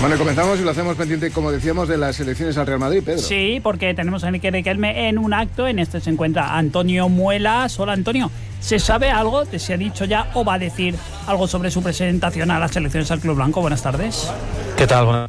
Bueno, comenzamos y lo hacemos pendiente, como decíamos, de las elecciones al Real Madrid, Pedro. Sí, porque tenemos a Enrique Riquelme en un acto. En este se encuentra Antonio Muelas. Hola, Antonio. ¿Se sabe algo? ¿Te se ha dicho ya o va a decir algo sobre su presentación a las elecciones al Club Blanco? Buenas tardes. ¿Qué tal?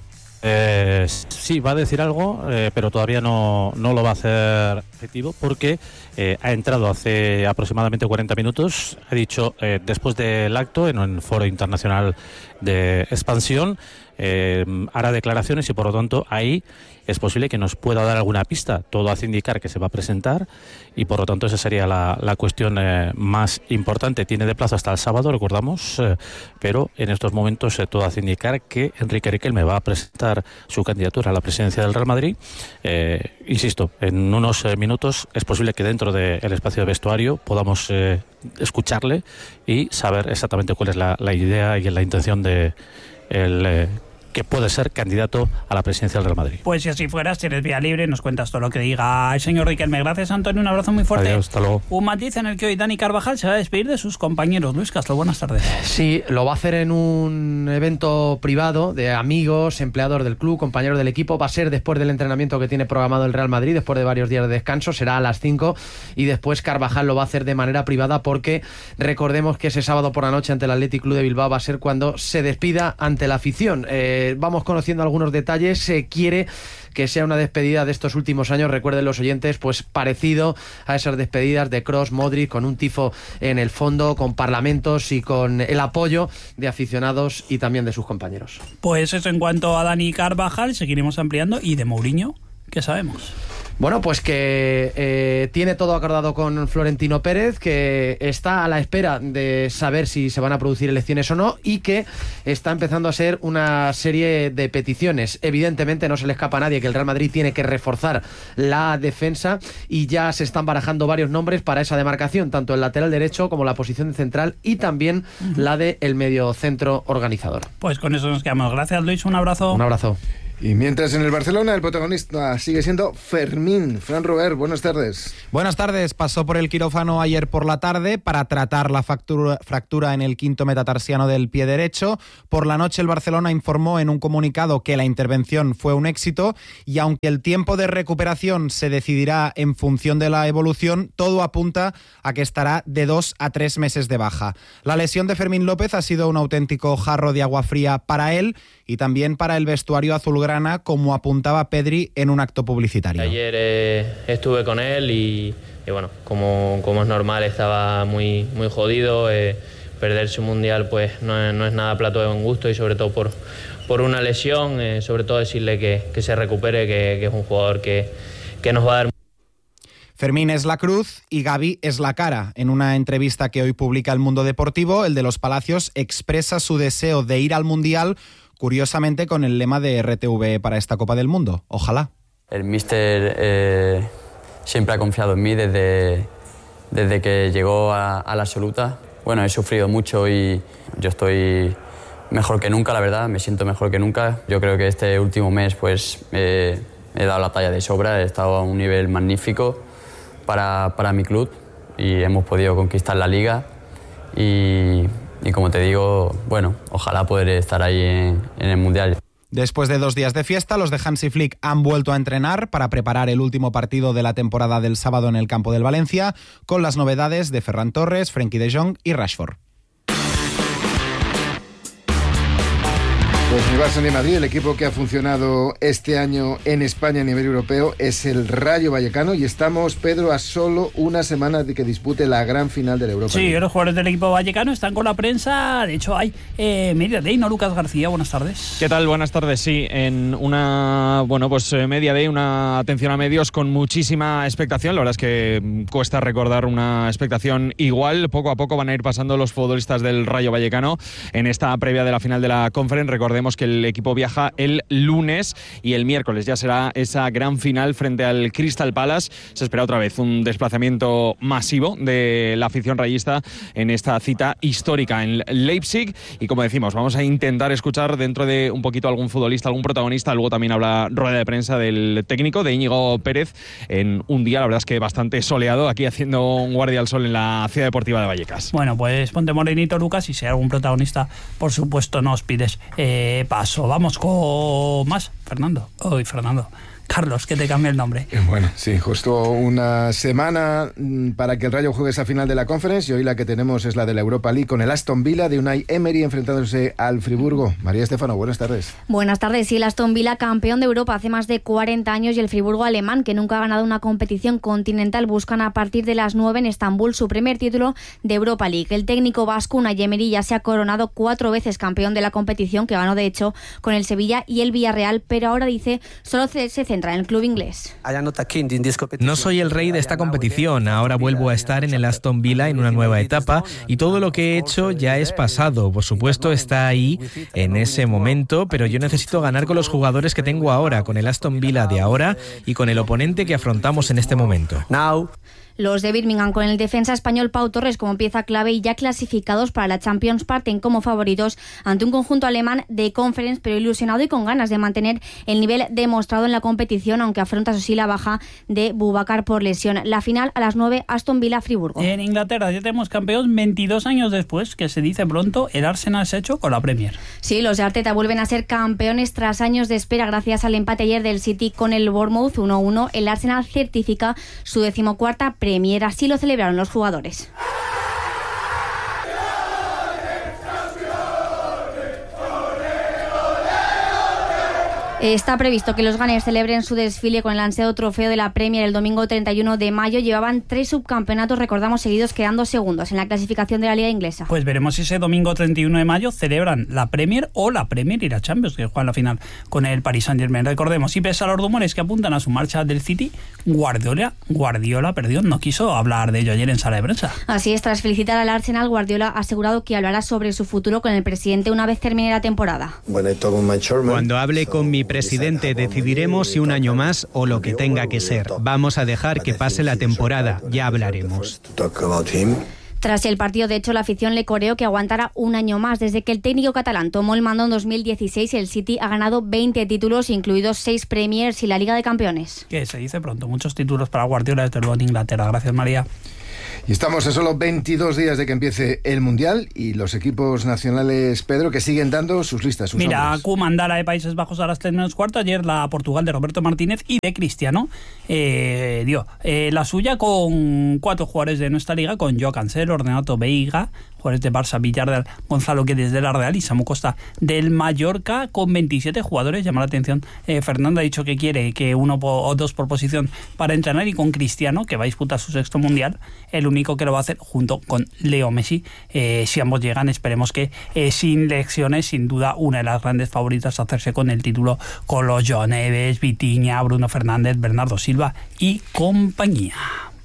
Sí, va a decir algo, pero todavía no lo va a hacer efectivo porque ha entrado hace aproximadamente 40 minutos. Ha dicho, después del acto, en un foro internacional de expansión, hará declaraciones y por lo tanto ahí es posible que nos pueda dar alguna pista. Todo hace indicar que se va a presentar y por lo tanto esa sería la cuestión más importante. Tiene de plazo hasta el sábado, recordamos, pero en estos momentos todo hace indicar que Enrique Riquelme va a presentar su candidatura a la presidencia del Real Madrid. Insisto, en unos minutos es posible que dentro del espacio de vestuario podamos escucharle y saber exactamente cuál es la idea y la intención de que puede ser candidato a la presidencia del Real Madrid. Pues si así fueras, tienes vía libre, nos cuentas todo lo que diga el señor Riquelme. Gracias, Antonio, un abrazo muy fuerte. Adiós, hasta luego. Un matiz en el que hoy Dani Carvajal se va a despedir de sus compañeros. Luis Castro, buenas tardes. Sí, lo va a hacer en un evento privado de amigos, empleados del club, compañeros del equipo. Va a ser después del entrenamiento que tiene programado el Real Madrid, después de varios días de descanso, será a las 5 y después Carvajal lo va a hacer de manera privada porque recordemos que ese sábado por la noche ante el Athletic Club de Bilbao va a ser cuando se despida ante la afición. Vamos conociendo algunos detalles. Se quiere que sea una despedida de estos últimos años, recuerden los oyentes, pues parecido a esas despedidas de Kroos, Modric, con un tifo en el fondo, con parlamentos y con el apoyo de aficionados y también de sus compañeros. Pues eso en cuanto a Dani Carvajal, seguiremos ampliando. ¿Y de Mourinho qué sabemos? Bueno, pues que tiene todo acordado con Florentino Pérez, que está a la espera de saber si se van a producir elecciones o no y que está empezando a ser una serie de peticiones. Evidentemente no se le escapa a nadie que el Real Madrid tiene que reforzar la defensa y ya se están barajando varios nombres para esa demarcación, tanto el lateral derecho como la posición de central y también la de el medio centro organizador. Pues con eso nos quedamos. Gracias, Luis, un abrazo. Un abrazo. Y mientras en el Barcelona el protagonista sigue siendo Fermín. Fran Robert, buenas tardes. Buenas tardes. Pasó por el quirófano ayer por la tarde para tratar la fractura en el quinto metatarsiano del pie derecho. Por la noche el Barcelona informó en un comunicado que la intervención fue un éxito y aunque el tiempo de recuperación se decidirá en función de la evolución, todo apunta a que estará de 2 a 3 meses de baja. La lesión de Fermín López ha sido un auténtico jarro de agua fría para él y también para el vestuario azulgrana, como apuntaba Pedri en un acto publicitario. Ayer estuve con él y bueno, como es normal, estaba muy jodido. Perderse un mundial pues no es nada plato de buen gusto y sobre todo por una lesión, sobre todo decirle que se recupere, que es un jugador que nos va a dar. Fermín es la cruz y Gavi es la cara. En una entrevista que hoy publica El Mundo Deportivo, el de los Palacios expresa su deseo de ir al Mundial, curiosamente con el lema de RTV para esta Copa del Mundo. Ojalá. El míster siempre ha confiado en mí desde que llegó a la absoluta. Bueno, he sufrido mucho y yo estoy mejor que nunca, la verdad. Me siento mejor que nunca. Yo creo que este último mes pues he dado la talla de sobra. He estado a un nivel magnífico para mi club y hemos podido conquistar la Liga y como te digo, bueno, ojalá poder estar ahí en el Mundial. Después de 2 días de fiesta, los de Hansi Flick han vuelto a entrenar para preparar el último partido de la temporada del sábado en el campo del Valencia, con las novedades de Ferran Torres, Frenkie de Jong y Rashford. Pues ni Barça ni Madrid, el equipo que ha funcionado este año en España a nivel europeo es el Rayo Vallecano y estamos, Pedro, a solo una semana de que dispute la gran final de la Europa League. Sí, los jugadores del equipo vallecano están con la prensa, de hecho hay Media Day, ¿no? Lucas García, buenas tardes. ¿Qué tal? Buenas tardes, sí, en una, Media Day, una atención a medios con muchísima expectación, la verdad es que cuesta recordar una expectación igual, poco a poco van a ir pasando los futbolistas del Rayo Vallecano en esta previa de la final de la Conference. Recordemos que el equipo viaja el lunes y el miércoles ya será esa gran final frente al Crystal Palace. Se espera otra vez un desplazamiento masivo de la afición rayista en esta cita histórica en Leipzig y como decimos, vamos a intentar escuchar dentro de un poquito algún futbolista, algún protagonista. Luego también habrá rueda de prensa del técnico, de Íñigo Pérez, en un día, la verdad es que bastante soleado, aquí haciendo un guardia al sol en la Ciudad Deportiva de Vallecas. Bueno, pues ponte morenito, Lucas, y si hay algún protagonista, por supuesto, nos pides paso. Vamos con más. Fernando. Carlos, que te cambie el nombre. Bueno, sí, justo una semana para que el Rayo juegue esa final de la Conference, y hoy la que tenemos es la de la Europa League con el Aston Villa de Unai Emery enfrentándose al Friburgo. María Estefano, buenas tardes. Buenas tardes. Sí, el Aston Villa, campeón de Europa hace más de 40 años, y el Friburgo alemán, que nunca ha ganado una competición continental, buscan a partir de las 9 en Estambul su primer título de Europa League. El técnico vasco Unai Emery ya se ha coronado 4 veces campeón de la competición, que ganó de hecho con el Sevilla y el Villarreal, pero ahora dice solo se centra en el club inglés. No soy el rey de esta competición, ahora vuelvo a estar en el Aston Villa en una nueva etapa, y todo lo que he hecho ya es pasado. Por supuesto está ahí en ese momento, pero yo necesito ganar con los jugadores que tengo ahora, con el Aston Villa de ahora y con el oponente que afrontamos en este momento. Los de Birmingham, con el defensa español Pau Torres como pieza clave y ya clasificados para la Champions, parten como favoritos ante un conjunto alemán de Conference, pero ilusionado y con ganas de mantener el nivel demostrado en la competición, aunque afronta eso sí la baja de Boubacar por lesión. La final a las 9, Aston Villa-Friburgo. En Inglaterra ya tenemos campeón 22 años después, que se dice pronto. El Arsenal se ha hecho con la Premier. Sí, los de Arteta vuelven a ser campeones tras años de espera gracias al empate ayer del City con el Bournemouth 1-1. El Arsenal certifica su 14ª Premier, así lo celebraron los jugadores. Está previsto que los Gunners celebren su desfile con el ansiado trofeo de la Premier el domingo 31 de mayo. Llevaban 3 subcampeonatos, recordamos, seguidos, quedando segundos en la clasificación de la Liga Inglesa. Pues veremos si ese domingo 31 de mayo celebran la Premier o la Premier y la Champions, que juegan la final con el Paris Saint-Germain. Recordemos, y pese a los rumores que apuntan a su marcha del City, Guardiola, no quiso hablar de ello ayer en sala de prensa. Así es, tras felicitar al Arsenal, Guardiola ha asegurado que hablará sobre su futuro con el presidente una vez termine la temporada. Cuando hable con mi presidente decidiremos si un año más o lo que tenga que ser. Vamos a dejar que pase la temporada, ya hablaremos. Tras el partido, de hecho, la afición le coreó que aguantara un año más. Desde que el técnico catalán tomó el mando en 2016, el City ha ganado 20 títulos, incluidos 6 Premiers y la Liga de Campeones. Que se dice pronto, muchos títulos para Guardiola, desde luego, en Inglaterra. Gracias, María. Y estamos a solo 22 días de que empiece el Mundial y los equipos nacionales, Pedro, que siguen dando sus listas, sus nombres. Koeman da la de Países Bajos a las 3:45. Ayer la Portugal de Roberto Martínez y de Cristiano dio la suya con 4 jugadores de nuestra liga, con Joao Cancelo, Renato Veiga, jugadores de Barça, Villarreal, Gonzalo Guedes de la Real y Samu Costa del Mallorca, con 27 jugadores. Llama la atención, Fernando ha dicho que quiere que 1 o 2 por posición para entrenar, y con Cristiano, que va a disputar su 6º Mundial, el único que lo va a hacer junto con Leo Messi. Si ambos llegan, esperemos que sin lesiones, sin duda una de las grandes favoritas a hacerse con el título, con los Joao Neves, Vitinha, Bruno Fernández, Bernardo Silva y compañía.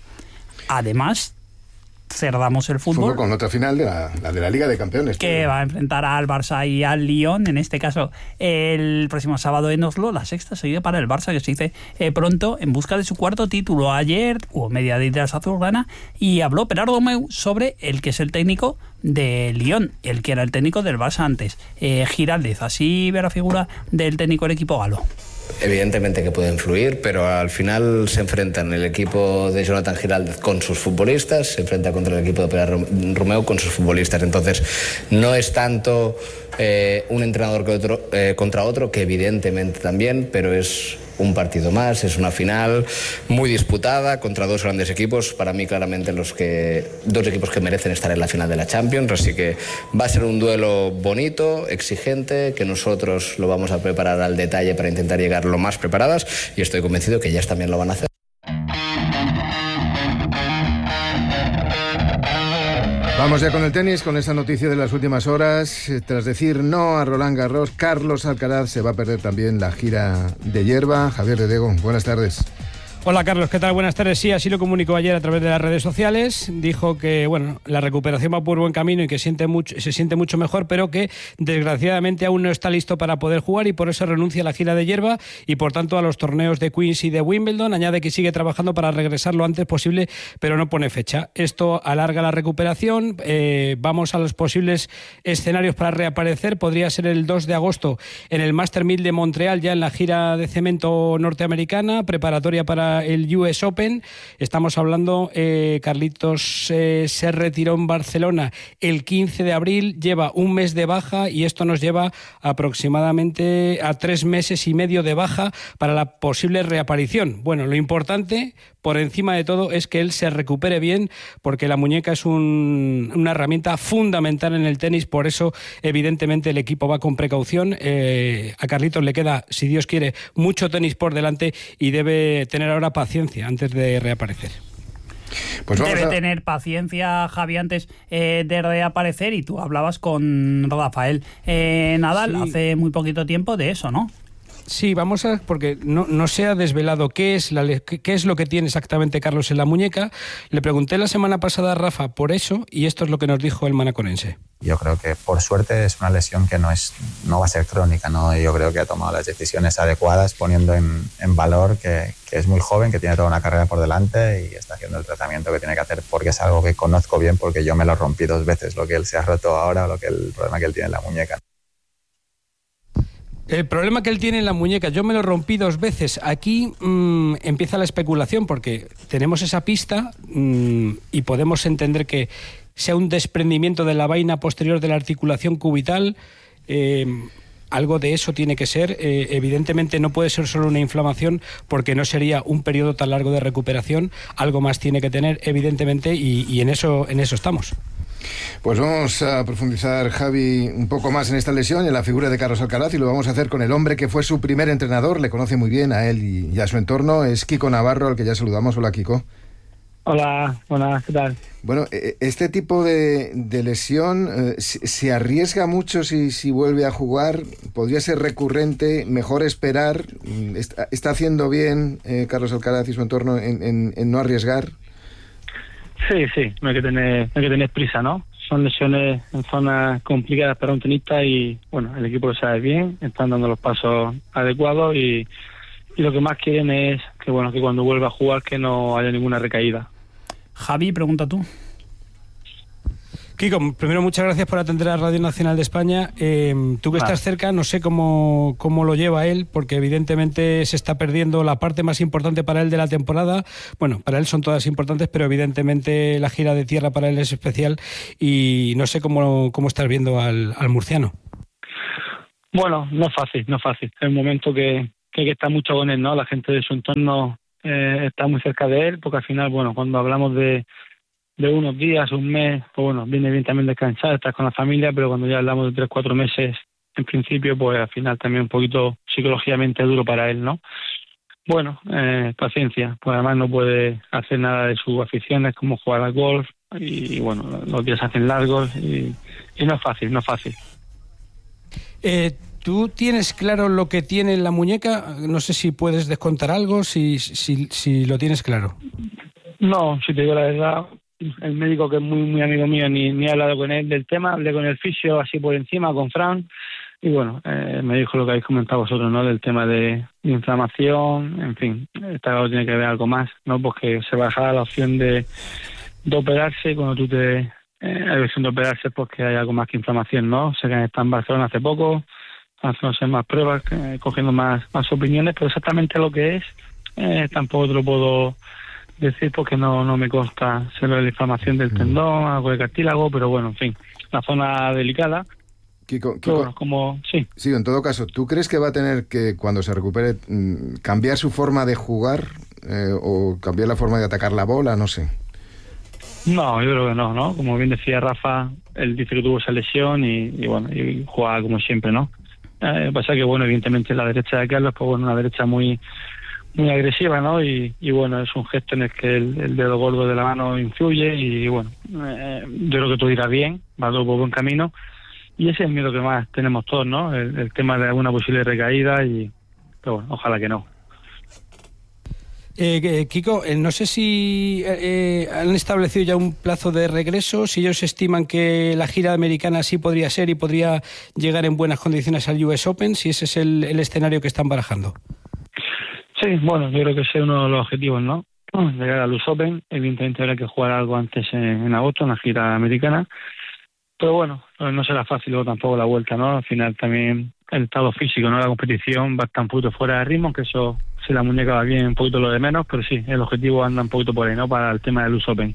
Además, cerramos el fútbol con otra final de la Liga de Campeones, que va a enfrentar al Barça y al Lyon, en este caso el próximo sábado en Oslo, la 6ª seguida para el Barça, que se dice pronto en busca de su 4º título. Ayer hubo media de la azulgrana y habló Bartomeu sobre el que es el técnico de Lyon, el que era el técnico del Barça antes, Giraldez. Así ve la figura del técnico del equipo galo. Evidentemente que puede influir, pero al final se enfrentan el equipo de Jonathan Giraldez con sus futbolistas, se enfrenta contra el equipo de Pere Romeu con sus futbolistas. Entonces no es tanto un entrenador contra otro, que evidentemente también, pero es un partido más, es una final muy disputada contra 2 grandes equipos, para mí claramente 2 equipos que merecen estar en la final de la Champions, así que va a ser un duelo bonito, exigente, que nosotros lo vamos a preparar al detalle para intentar llegar lo más preparadas, y estoy convencido que ellas también lo van a hacer. Vamos ya con el tenis, con esa noticia de las últimas horas. Tras decir no a Roland Garros, Carlos Alcaraz se va a perder también la gira de hierba. Javier de Diego, buenas tardes. Hola Carlos, ¿qué tal? Buenas tardes. Sí, así lo comunicó ayer a través de las redes sociales. Dijo que la recuperación va por buen camino y que se siente mucho mejor, pero que desgraciadamente aún no está listo para poder jugar y por eso renuncia a la gira de hierba y por tanto a los torneos de Queens y de Wimbledon. Añade que sigue trabajando para regresar lo antes posible, pero no pone fecha. Esto alarga la recuperación. Vamos a los posibles escenarios para reaparecer. Podría ser el 2 de agosto en el Master 1000 de Montreal, ya en la gira de cemento norteamericana, preparatoria para para el US Open. Estamos hablando, Carlitos se retiró en Barcelona el 15 de abril, lleva un mes de baja y esto nos lleva aproximadamente a 3 meses y medio de baja para la posible reaparición. Bueno, lo importante, por encima de todo, es que él se recupere bien, porque la muñeca es una herramienta fundamental en el tenis, por eso evidentemente el equipo va con precaución. A Carlitos le queda, si Dios quiere, mucho tenis por delante y debe tener ahora paciencia antes de reaparecer. Pues debe tener paciencia, Javi, antes de reaparecer, y tú hablabas con Rafael Nadal hace muy poquito tiempo de eso, ¿no? Sí, vamos a, porque no se ha desvelado qué es lo que tiene exactamente Carlos en la muñeca. Le pregunté la semana pasada a Rafa por eso y esto es lo que nos dijo el manaconense. Yo creo que por suerte es una lesión que no va a ser crónica, ¿no? Yo creo que ha tomado las decisiones adecuadas, poniendo en valor que es muy joven, que tiene toda una carrera por delante y está haciendo el tratamiento que tiene que hacer, porque es algo que conozco bien, porque yo me lo rompí 2 veces, lo que él se ha roto ahora, el problema que él tiene en la muñeca. El problema que él tiene en la muñeca, yo me lo rompí 2 veces. Aquí empieza la especulación, porque tenemos esa pista y podemos entender que sea un desprendimiento de la vaina posterior de la articulación cubital. Algo de eso tiene que ser. Evidentemente no puede ser solo una inflamación, porque no sería un periodo tan largo de recuperación. Algo más tiene que tener, evidentemente, y en eso estamos. Pues vamos a profundizar, Javi, un poco más en esta lesión y en la figura de Carlos Alcaraz, y lo vamos a hacer con el hombre que fue su primer entrenador. Le conoce muy bien a él y a su entorno. Es Kiko Navarro, al que ya saludamos. Hola, Kiko. Hola, buenas, ¿qué tal? Bueno, este tipo de lesión se arriesga mucho si vuelve a jugar. Podría ser recurrente, mejor esperar. ¿Está haciendo bien Carlos Alcaraz y su entorno en no arriesgar? Sí, no hay que tener prisa, ¿no? Son lesiones en zonas complicadas para un tenista y, bueno, el equipo lo sabe bien, están dando los pasos adecuados y lo que más quieren es que cuando vuelva a jugar que no haya ninguna recaída. Javi, pregunta tú. Kiko, primero muchas gracias por atender a Radio Nacional de España. Tú que estás cerca, no sé cómo lo lleva él, porque evidentemente se está perdiendo la parte más importante para él de la temporada. Bueno, para él son todas importantes, pero evidentemente la gira de tierra para él es especial y no sé cómo estás viendo al murciano. Bueno, no es fácil. Es un momento que hay que estar mucho con él, ¿no? La gente de su entorno está muy cerca de él, porque al final, cuando hablamos de unos días, un mes, pues viene bien también descansar, estar con la familia, pero cuando ya hablamos de 3-4 meses, en principio, pues al final también un poquito psicológicamente duro para él, ¿no? Paciencia, pues además no puede hacer nada de sus aficiones, como jugar al golf, y los días se hacen largos, y no es fácil. ¿Tú tienes claro lo que tiene en la muñeca? No sé si puedes descontar algo, si lo tienes claro. No, si te digo la verdad, el médico, que es muy muy amigo mío, ni he hablado con él del tema. Hablé con el fisio así por encima, con Fran, y me dijo lo que habéis comentado vosotros, ¿no? Del tema de inflamación, en fin, esta claro, tiene que ver algo más, ¿no? Porque se bajaba la opción de operarse. Cuando tú hay opción de operarse porque hay algo más que inflamación, ¿no? Sé que está en Barcelona hace poco, haciéndose más pruebas, cogiendo más opiniones, pero exactamente lo que es tampoco te lo puedo decir porque no me consta ser la inflamación del tendón, algo de cartílago, pero en fin, la zona delicada. Kiko, sí. Sí, en todo caso, ¿tú crees que va a tener que, cuando se recupere, cambiar su forma de jugar o cambiar la forma de atacar la bola? No sé. No, yo creo que no. Como bien decía Rafa, él dice que tuvo esa lesión y juega como siempre, ¿no? Pasa que, evidentemente la derecha de Carlos, pues una derecha muy muy agresiva, ¿no? Y es un gesto en el que el dedo gordo de la mano influye y yo creo que todo irá bien, va todo por buen camino y ese es el miedo que más tenemos todos, ¿no? El tema de alguna posible recaída pero ojalá que no. Kiko, no sé si han establecido ya un plazo de regreso, si ellos estiman que la gira americana sí podría ser y podría llegar en buenas condiciones al US Open, si ese es el escenario que están barajando. Sí, yo creo que ese es uno de los objetivos, ¿no? Llegar al US Open, evidentemente habrá que jugar algo antes en agosto, en la gira americana, Pero bueno, no será fácil luego tampoco la vuelta, ¿no? Al final también el estado físico, ¿no? La competición va a estar un poquito fuera de ritmo, que eso, si la muñeca va bien, un poquito lo de menos, pero sí, el objetivo anda un poquito por ahí, ¿no? Para el tema del US Open.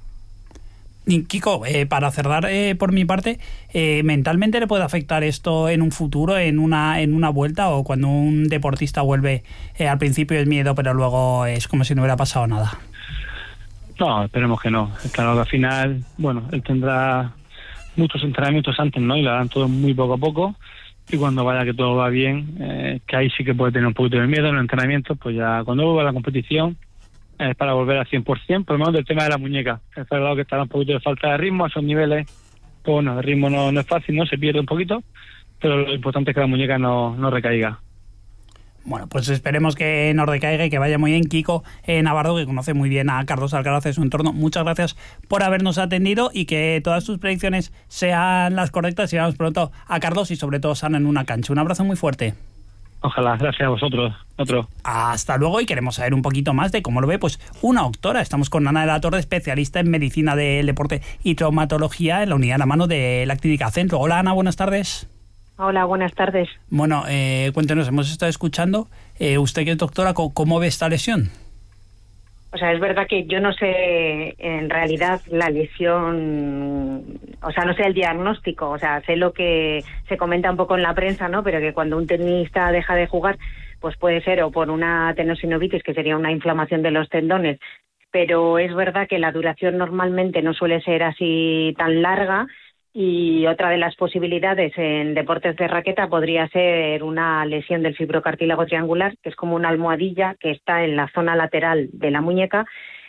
Y Kiko, para cerrar por mi parte, ¿mentalmente le puede afectar esto en un futuro, en una vuelta, o cuando un deportista vuelve, al principio es miedo, pero luego es como si no hubiera pasado nada? No, esperemos que no. Claro que al final, bueno, él tendrá muchos entrenamientos antes, ¿no? Y lo harán todo muy poco a poco. Y cuando vaya que todo va bien, que ahí sí que puede tener un poquito de miedo en los entrenamientos, pues ya cuando vuelva a la competición es para volver al 100%, por lo menos del tema de la muñeca. Es verdad que estará un poquito de falta de ritmo a esos niveles. Pues bueno, el ritmo no es fácil, ¿no? Se pierde un poquito, pero lo importante es que la muñeca no recaiga. Bueno, pues esperemos que no recaiga y que vaya muy bien. Kiko Navarro, que conoce muy bien a Carlos Alcaraz de su entorno, muchas gracias por habernos atendido y que todas tus predicciones sean las correctas y veamos pronto a Carlos y sobre todo sano en una cancha. Un abrazo muy fuerte. Ojalá, gracias a vosotros. Otro. Hasta luego, y queremos saber un poquito más de cómo lo ve pues una doctora. Estamos con Ana de la Torre, especialista en medicina del deporte y traumatología en la unidad de la mano de la Clínica Centro. Hola Ana, buenas tardes. Hola, buenas tardes. Bueno, cuéntenos, hemos estado escuchando, usted que es doctora, ¿cómo ve esta lesión? O sea, es verdad que yo no sé en realidad la lesión, o sea, no sé el diagnóstico, o sea, sé lo que se comenta un poco en la prensa, ¿no? Pero que cuando un tenista deja de jugar, pues puede ser o por una tendinosis, que sería una inflamación de los tendones, pero es verdad que la duración normalmente no suele ser así tan larga. Y otra de las posibilidades en deportes de raqueta podría ser una lesión del fibrocartílago triangular, que es como una almohadilla que está en la zona lateral de la muñeca,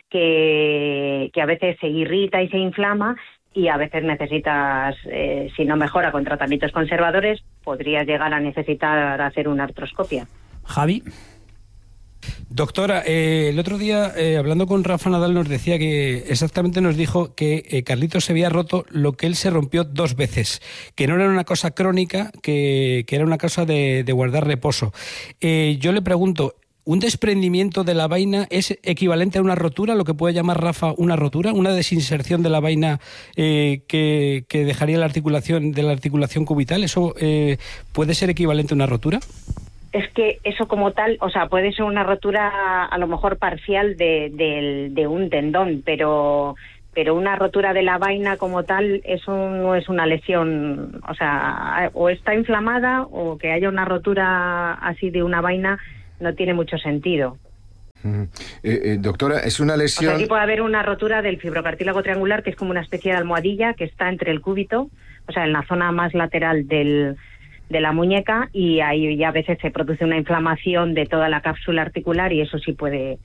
que a veces se irrita y se inflama, y a veces necesitas, si no mejora con tratamientos conservadores, podrías llegar a necesitar hacer una artroscopia. Javi. Doctora, el otro día, hablando con Rafa Nadal, nos decía que exactamente nos dijo que Carlitos se había roto lo que él se rompió 2 veces, que no era una cosa crónica, que era una cosa de guardar reposo. Yo le pregunto, ¿un desprendimiento de la vaina es equivalente a una rotura, lo que puede llamar Rafa una rotura, una desinserción de la vaina que dejaría la articulación cubital? ¿Eso puede ser equivalente a una rotura? Es que eso como tal, o sea, puede ser una rotura a lo mejor parcial de un tendón, pero una rotura de la vaina como tal, eso no es una lesión, o sea, o está inflamada o que haya una rotura así de una vaina no tiene mucho sentido. Doctora, es una lesión... O sea, sí puede haber una rotura del fibrocartílago triangular, que es como una especie de almohadilla que está entre el cúbito, o sea, en la zona más lateral de la muñeca, y ahí ya a veces se produce una inflamación de toda la cápsula articular y eso sí puede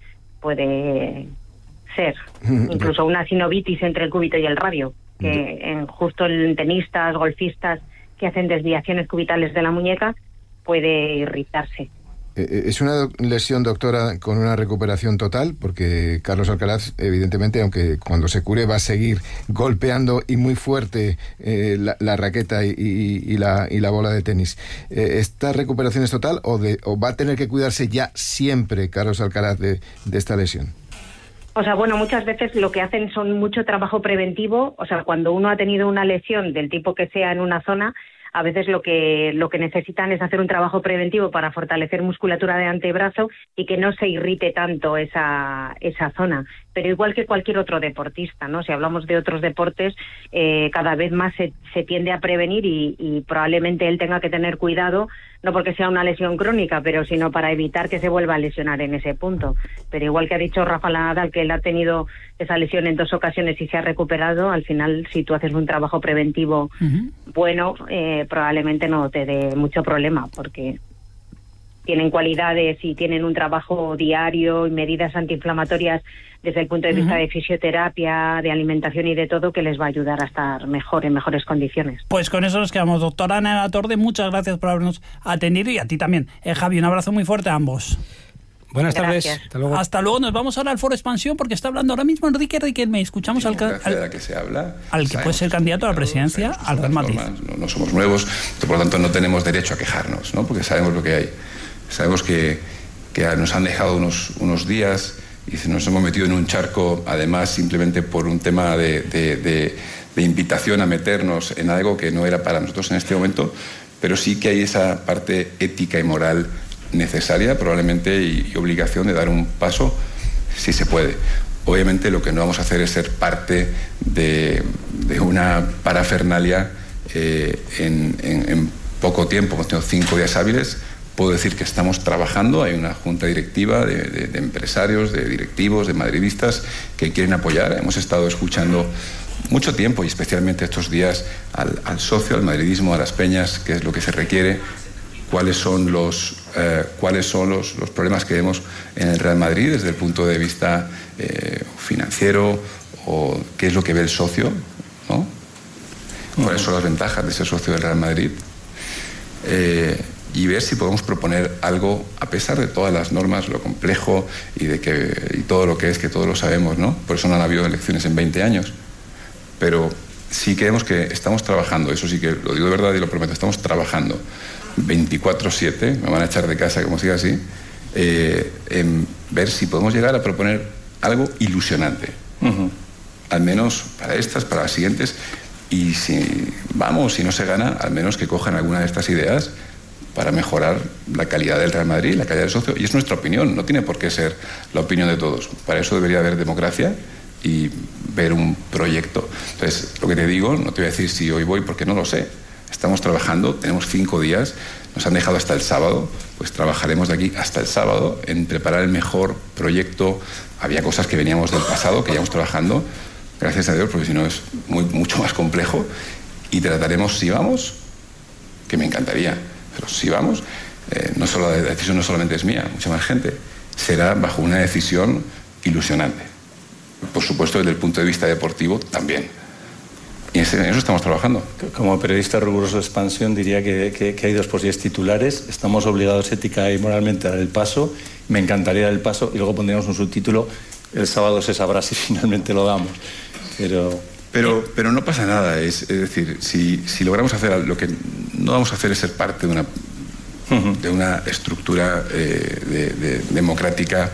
ser. Incluso una sinovitis entre el cúbito y el radio, que justo en tenistas, golfistas que hacen desviaciones cubitales de la muñeca puede irritarse. ¿Es una lesión, doctora, con una recuperación total? Porque Carlos Alcaraz, evidentemente, aunque cuando se cure va a seguir golpeando y muy fuerte la raqueta y la bola de tenis. ¿Esta recuperación es total o va a tener que cuidarse ya siempre Carlos Alcaraz de esta lesión? O sea, bueno, muchas veces lo que hacen son mucho trabajo preventivo. O sea, cuando uno ha tenido una lesión del tipo que sea en una zona, a veces lo que necesitan es hacer un trabajo preventivo para fortalecer musculatura de antebrazo y que no se irrite tanto esa zona. Pero igual que cualquier otro deportista, ¿no? Si hablamos de otros deportes, cada vez más se tiende a prevenir y probablemente él tenga que tener cuidado, no porque sea una lesión crónica, pero sino para evitar que se vuelva a lesionar en ese punto. Pero igual que ha dicho Rafa Nadal, que él ha tenido esa lesión en 2 ocasiones y se ha recuperado, al final, si tú haces un trabajo preventivo bueno, probablemente no te dé mucho problema, porque tienen cualidades y tienen un trabajo diario y medidas antiinflamatorias desde el punto de vista de fisioterapia, de alimentación y de todo, que les va a ayudar a estar mejor, en mejores condiciones. Pues con eso nos quedamos. Doctora Ana de la Torre, muchas gracias por habernos atendido, y a ti también. Javi, un abrazo muy fuerte a ambos. Buenas tardes. Hasta luego. Hasta luego. Nos vamos ahora al Foro Expansión, porque está hablando ahora mismo Enrique Riquelme. Escuchamos al que se habla, al que puede ser candidato a la presidencia, al Real Madrid. No somos nuevos, por lo tanto no tenemos derecho a quejarnos, ¿no? Porque sabemos lo que hay. Sabemos que nos han dejado unos días y nos hemos metido en un charco, además simplemente por un tema de invitación a meternos en algo que no era para nosotros en este momento, pero sí que hay esa parte ética y moral necesaria probablemente y obligación de dar un paso si se puede. Obviamente lo que no vamos a hacer es ser parte de una parafernalia en poco tiempo. Hemos tenido 5 días hábiles. Puedo decir que estamos trabajando, hay una junta directiva de empresarios, de directivos, de madridistas que quieren apoyar. Hemos estado escuchando mucho tiempo y especialmente estos días al socio, al madridismo, a las peñas, qué es lo que se requiere, cuáles son los problemas que vemos en el Real Madrid desde el punto de vista financiero, o qué es lo que ve el socio, ¿no? Cuáles son las ventajas de ser socio del Real Madrid. Y ver si podemos proponer algo, a pesar de todas las normas, lo complejo y todo lo que es, que todos lo sabemos, ¿no? Por eso no han habido elecciones en 20 años. Pero sí creemos que estamos trabajando, eso sí que lo digo de verdad y lo prometo, estamos trabajando 24/7, me van a echar de casa como siga así, en ver si podemos llegar a proponer algo ilusionante. Al menos para estas, para las siguientes, y si no se gana, al menos que cojan alguna de estas ideas para mejorar la calidad del Real Madrid, la calidad del socio, y es nuestra opinión, no tiene por qué ser la opinión de todos. Para eso debería haber democracia y ver un proyecto. Entonces, lo que te digo, no te voy a decir si hoy voy porque no lo sé. Estamos trabajando, tenemos 5 días, nos han dejado hasta el sábado, pues trabajaremos de aquí hasta el sábado en preparar el mejor proyecto. Había cosas que veníamos del pasado, que íbamos trabajando, gracias a Dios, porque si no es mucho más complejo, y trataremos, si vamos, que me encantaría, pero si vamos, la decisión no solamente es mía, mucha más gente, será bajo una decisión ilusionante. Por supuesto, desde el punto de vista deportivo también. Y en eso estamos trabajando. Como periodista riguroso de Expansión diría que hay 2x10 titulares. Estamos obligados ética y moralmente a dar el paso. Me encantaría dar el paso y luego pondríamos un subtítulo. El sábado se sabrá si finalmente lo damos. Pero no pasa nada. Es decir, si logramos hacer lo que no vamos a hacer es ser parte de una estructura democrática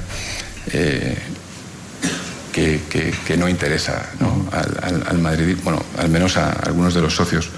que no interesa, ¿no? al Madrid, bueno, al menos a algunos de los socios.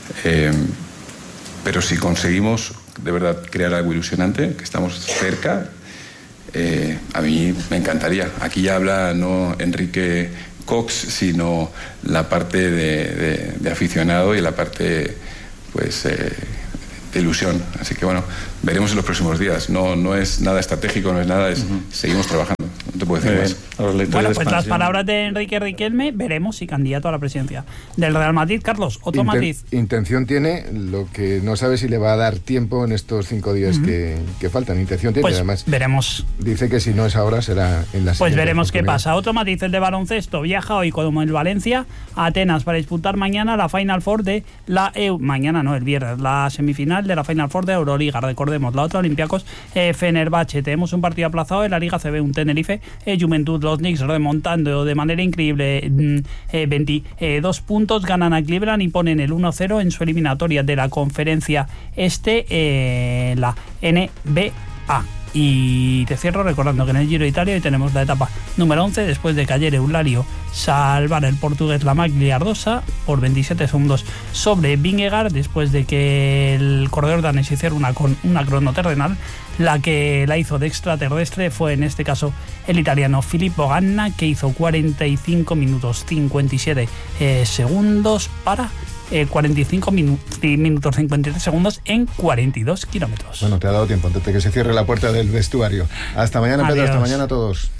Pero si conseguimos de verdad crear algo ilusionante, que estamos cerca, a mí me encantaría. Aquí ya habla no Enrique Cox, sino la parte de aficionado y la parte pues de ilusión. Así que bueno, veremos en los próximos días. No es nada estratégico, no es nada, seguimos trabajando. No te puedo decir más. Bueno, pues las palabras de Enrique Riquelme, veremos si candidato a la presidencia del Real Madrid. Carlos, otro matiz. Intención tiene, lo que no sabe si le va a dar tiempo en estos 5 días que faltan. Intención tiene, pues además veremos. Dice que si no es ahora, será en la siguiente. Pues veremos qué pasa. Otro matiz, el de baloncesto. Viaja hoy como el Valencia a Atenas para disputar mañana la Final Four de la mañana no, el viernes, la semifinal de la Final Four de Euroliga. Recordemos, la otra, Olympiacos Fenerbahce. Tenemos un partido aplazado en la Liga CB, un Tenerife Juventud. Los Knicks remontando de manera increíble 22 puntos, ganan a Cleveland y ponen el 1-0 en su eliminatoria de la conferencia la NBA. Y te cierro recordando que en el Giro de Italia hoy tenemos la etapa número 11, después de que ayer Eulario salvara el portugués la Maglia Ardosa por 27 segundos sobre Vingegaard, después de que el corredor danés hiciera una cronoterrenal. La que la hizo de extraterrestre fue en este caso el italiano Filippo Ganna, que hizo 45 minutos 57 segundos para 45 minutos 53 segundos en 42 kilómetros. Bueno, te ha dado tiempo antes de que se cierre la puerta del vestuario. Hasta mañana, Pedro. Hasta mañana a todos.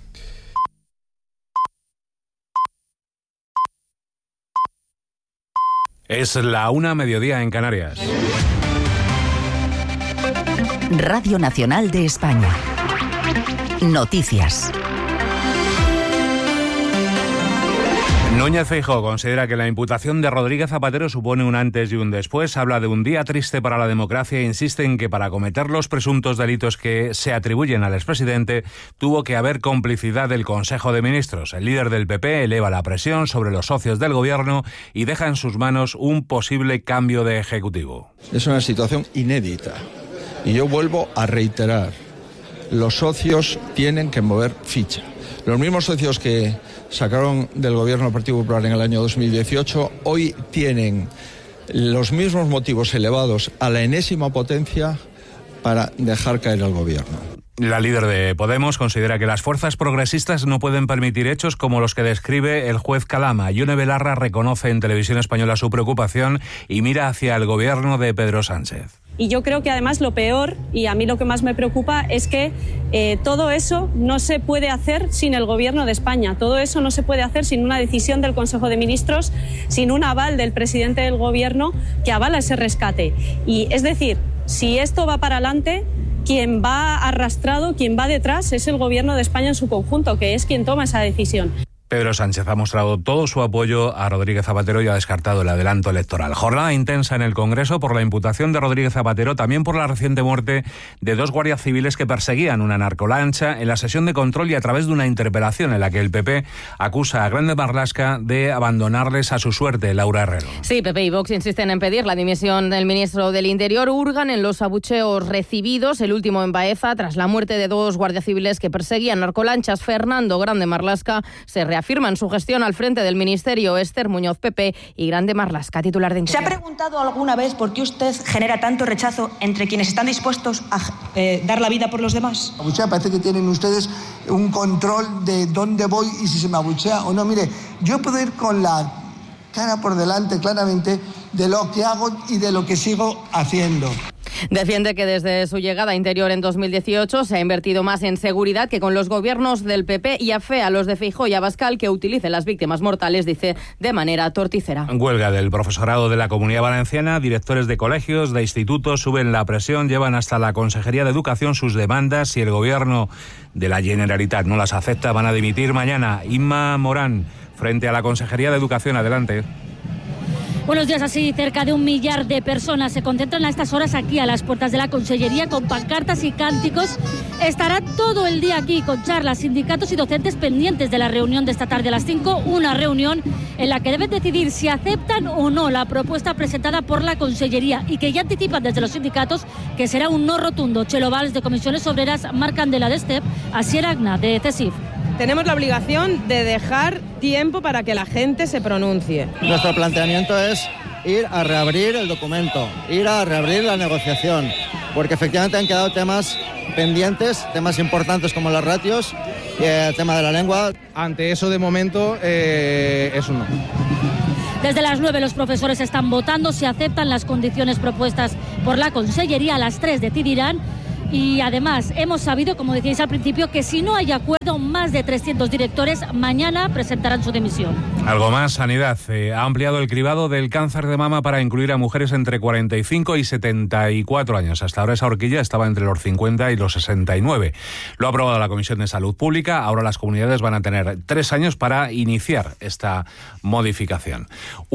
Es la 1:00 mediodía en Canarias. Radio Nacional de España. Noticias. Núñez Feijóo considera que la imputación de Rodríguez Zapatero supone un antes y un después. Habla de un día triste para la democracia e insiste en que para cometer los presuntos delitos que se atribuyen al expresidente tuvo que haber complicidad del Consejo de Ministros. El líder del PP eleva la presión sobre los socios del gobierno y deja en sus manos un posible cambio de ejecutivo. Es una situación inédita y yo vuelvo a reiterar los socios tienen que mover ficha. Los mismos socios que sacaron del gobierno del Partido Popular en el año 2018 hoy tienen los mismos motivos elevados a la enésima potencia para dejar caer al gobierno. La líder de Podemos considera que las fuerzas progresistas no pueden permitir hechos como los que describe el juez Calama. Yone Belarra reconoce en Televisión Española su preocupación y mira hacia el gobierno de Pedro Sánchez. Y yo creo que además lo peor, y a mí lo que más me preocupa, es que todo eso no se puede hacer sin el Gobierno de España. Todo eso no se puede hacer sin una decisión del Consejo de Ministros, sin un aval del presidente del Gobierno que avala ese rescate. Y es decir, si esto va para adelante, quien va arrastrado, quien va detrás, es el Gobierno de España en su conjunto, que es quien toma esa decisión. Pedro Sánchez ha mostrado todo su apoyo a Rodríguez Zapatero y ha descartado el adelanto electoral. Jornada intensa en el Congreso por la imputación de Rodríguez Zapatero, también por la reciente muerte de 2 guardias civiles que perseguían una narcolancha en la sesión de control y a través de una interpelación en la que el PP acusa a Grande Marlaska de abandonarles a su suerte. Laura Herrero. Sí, PP y Vox insisten en pedir la dimisión del ministro del Interior. Hurgan en los abucheos recibidos, el último en Baeza, tras la muerte de 2 guardias civiles que perseguían narcolanchas. Fernando Grande Marlaska se reafirma en su gestión al frente del Ministerio. Esther Muñoz, PP, y Grande Marlaska, titular de Interior. ¿Se ha preguntado alguna vez por qué usted genera tanto rechazo entre quienes están dispuestos a dar la vida por los demás? Abuchea, parece que tienen ustedes un control de dónde voy y si se me abuchea o no. Mire, yo puedo ir con la cara por delante claramente de lo que hago y de lo que sigo haciendo. Defiende que desde su llegada a Interior en 2018 se ha invertido más en seguridad que con los gobiernos del PP y afea a los de Feijóo y Abascal que utilicen las víctimas mortales, dice, de manera torticera. Huelga del profesorado de la Comunidad Valenciana. Directores de colegios, de institutos suben la presión, llevan hasta la Consejería de Educación sus demandas. Si el gobierno de la Generalitat no las acepta, van a dimitir mañana. Inma Morán, frente a la Consejería de Educación. Adelante. Buenos días. Así, cerca de 1 millar de personas se concentran a estas horas aquí a las puertas de la Consellería con pancartas y cánticos. Estará todo el día aquí con charlas, sindicatos y docentes pendientes de la reunión de esta tarde a las 5, una reunión en la que deben decidir si aceptan o no la propuesta presentada por la Consellería y que ya anticipan desde los sindicatos que será un no rotundo. Chelo Valls, de Comisiones Obreras, Marc Candela, de STEP, Asier Agna, de CESIF. Tenemos la obligación de dejar tiempo para que la gente se pronuncie. Nuestro planteamiento es ir a reabrir el documento, ir a reabrir la negociación, porque efectivamente han quedado temas pendientes, temas importantes como las ratios y el tema de la lengua. Ante eso, de momento, es un no. Desde las 9 los profesores están votando si aceptan las condiciones propuestas por la Consellería. A las 3 decidirán. Y además hemos sabido, como decíais al principio, que si no hay acuerdo, más de 300 directores mañana presentarán su dimisión. Algo más, Sanidad ha ampliado el cribado del cáncer de mama para incluir a mujeres entre 45 y 74 años. Hasta ahora esa horquilla estaba entre los 50 y los 69. Lo ha aprobado la Comisión de Salud Pública. Ahora las comunidades van a tener 3 años para iniciar esta modificación.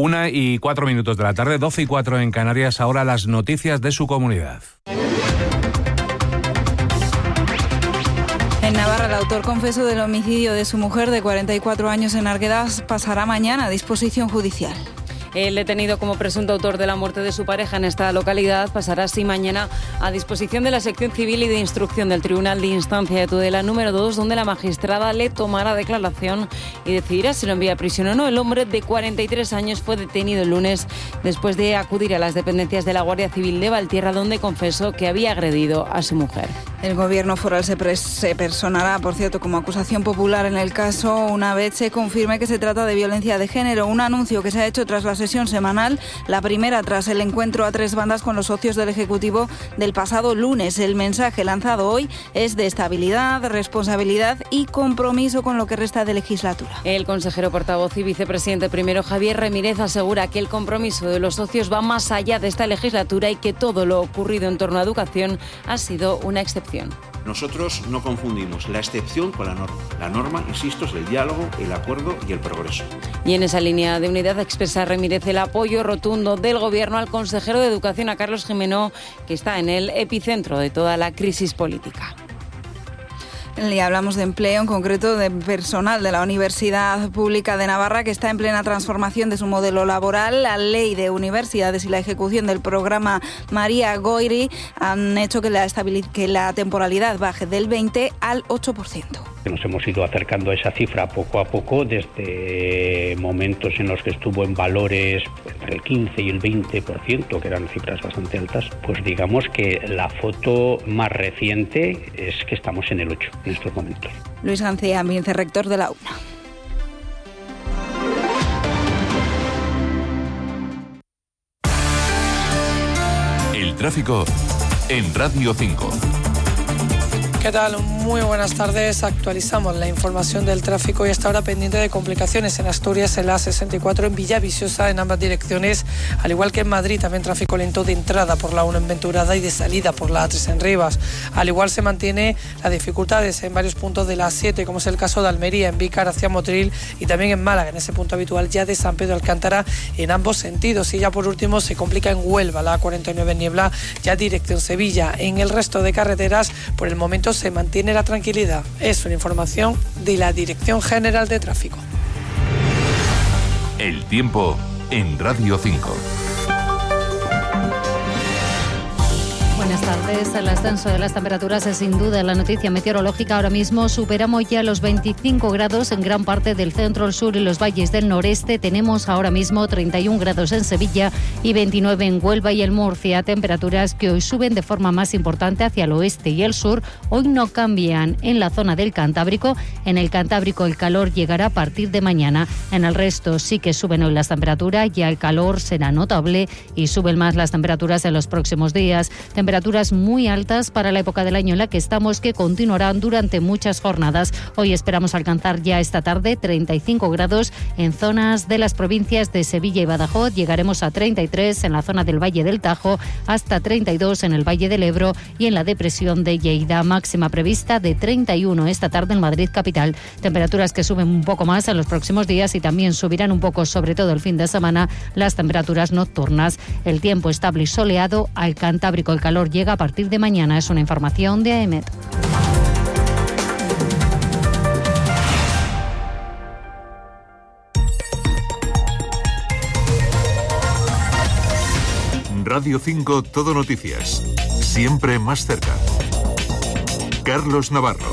1:04 de la tarde, 12:04 en Canarias. Ahora las noticias de su comunidad. En Navarra, el autor confeso del homicidio de su mujer de 44 años en Arguedas pasará mañana a disposición judicial. El detenido como presunto autor de la muerte de su pareja en esta localidad pasará así mañana a disposición de la sección civil y de instrucción del Tribunal de Instancia de Tudela número 2, donde la magistrada le tomará declaración y decidirá si lo envía a prisión o no. El hombre de 43 años fue detenido el lunes después de acudir a las dependencias de la Guardia Civil de Valtierra, donde confesó que había agredido a su mujer. El gobierno foral se personará, por cierto, como acusación popular en el caso una vez se confirme que se trata de violencia de género. Un anuncio que se ha hecho tras la sesión semanal, la primera tras el encuentro a 3 bandas con los socios del Ejecutivo del pasado lunes. El mensaje lanzado hoy es de estabilidad, responsabilidad y compromiso con lo que resta de legislatura. El consejero portavoz y vicepresidente primero, Javier Ramírez, asegura que el compromiso de los socios va más allá de esta legislatura y que todo lo ocurrido en torno a educación ha sido una excepción. Nosotros no confundimos la excepción con la norma. La norma, insisto, es el diálogo, el acuerdo y el progreso. Y en esa línea de unidad expresa Ramírez el apoyo rotundo del Gobierno al consejero de Educación, a Carlos Gimeno, que está en el epicentro de toda la crisis política. Y hablamos de empleo, en concreto de personal de la Universidad Pública de Navarra, que está en plena transformación de su modelo laboral. La ley de universidades y la ejecución del programa María Goiri han hecho que la temporalidad baje del 20 al 8%. Nos hemos ido acercando a esa cifra poco a poco, desde momentos en los que estuvo en valores entre el 15 y el 20%, que eran cifras bastante altas. Pues digamos que la foto más reciente es que estamos en el 8 en estos momentos. Luis García, vicerrector de la UNA. El tráfico en Radio 5. ¿Qué tal? Muy buenas tardes. Actualizamos la información del tráfico y hasta ahora pendiente de complicaciones en Asturias, en la A64, en Villaviciosa, en ambas direcciones, al igual que en Madrid, también tráfico lento de entrada por la 1 en Venturada y de salida por la A3 en Rivas. Al igual se mantiene las dificultades en varios puntos de la A7, como es el caso de Almería, en Vícar hacia Motril, y también en Málaga, en ese punto habitual ya de San Pedro Alcántara, en ambos sentidos. Y ya por último se complica en Huelva, la A49 en Niebla, ya dirección Sevilla. En el resto de carreteras, por el momento se mantiene la tranquilidad. Es una información de la Dirección General de Tráfico. El tiempo en Radio 5. Buenas tardes. El ascenso de las temperaturas es sin duda la noticia meteorológica. Ahora mismo superamos ya los 25 grados en gran parte del centro, el sur y los valles del noreste. Tenemos ahora mismo 31 grados en Sevilla y 29 en Huelva y en Murcia. Temperaturas que hoy suben de forma más importante hacia el oeste y el sur. Hoy no cambian en la zona del Cantábrico. En el Cantábrico el calor llegará a partir de mañana. En el resto sí que suben hoy las temperaturas. Ya el calor será notable y suben más las temperaturas en los próximos días. Temperaturas muy altas para la época del año en la que estamos, que continuarán durante muchas jornadas. Hoy esperamos alcanzar ya esta tarde 35 grados en zonas de las provincias de Sevilla y Badajoz. Llegaremos a 33 en la zona del Valle del Tajo, hasta 32 en el Valle del Ebro y en la depresión de Lleida. Máxima prevista de 31 esta tarde en Madrid capital. Temperaturas que suben un poco más en los próximos días y también subirán un poco, sobre todo el fin de semana, las temperaturas nocturnas. El tiempo estable y soleado. Al Cantábrico el calor llega a partir de mañana. Es una información de AEMET. Radio 5 Todo Noticias. Siempre más cerca. Carlos Navarro.